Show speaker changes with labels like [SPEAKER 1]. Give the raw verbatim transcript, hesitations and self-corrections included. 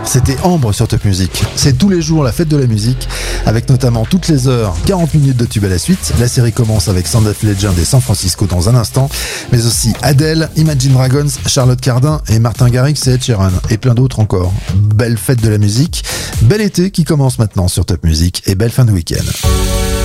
[SPEAKER 1] C'était Ambre sur Top Music. C'est tous les jours la fête de la musique, avec notamment toutes les heures, quarante minutes de tube à la suite. La série commence avec Sound of Legend et San Francisco dans un instant, mais aussi Adele, Imagine Dragons, Charlotte Cardin et Martin Garrix et Ed Sheeran, et plein d'autres encore. Belle fête de la musique, bel été qui commence maintenant sur Top Music et belle fin de week-end.